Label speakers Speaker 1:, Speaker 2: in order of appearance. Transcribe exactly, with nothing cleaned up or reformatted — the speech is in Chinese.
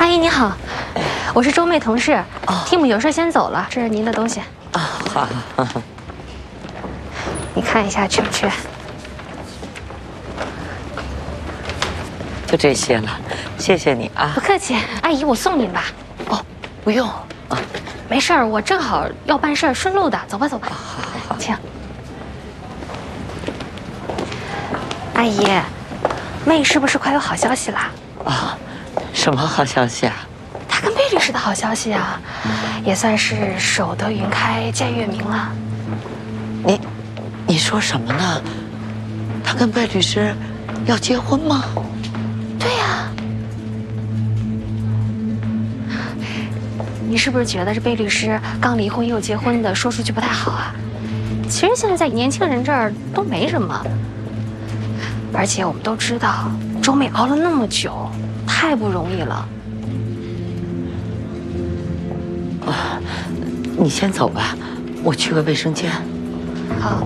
Speaker 1: 阿姨你好，我是周妹同事。
Speaker 2: 哦
Speaker 1: Tim 有事先走了，这是您的东西。
Speaker 2: 啊，好，
Speaker 1: 你看一下缺不缺？
Speaker 2: 就这些了，谢谢你啊
Speaker 1: 不。客气，阿姨我送您吧。
Speaker 2: 哦，不用啊，
Speaker 1: 没事儿，我正好要办事儿，顺路的。走吧走吧，
Speaker 2: 好好好，
Speaker 1: 请。阿姨，妹是不是快有好消息啦？
Speaker 2: 啊，什么好消息啊？
Speaker 1: 她跟贝律师的好消息啊，也算是守得云开见月明了。
Speaker 2: 你，你说什么呢？他跟贝律师要结婚吗？
Speaker 1: 对呀。你是不是觉得这贝律师刚离婚又结婚的，说出去不太好啊？其实现在在年轻人这儿都没什么，而且我们都知道，周妹熬了那么久，太不容易了。
Speaker 2: 啊，你先走吧，我去个卫生间。
Speaker 1: 好。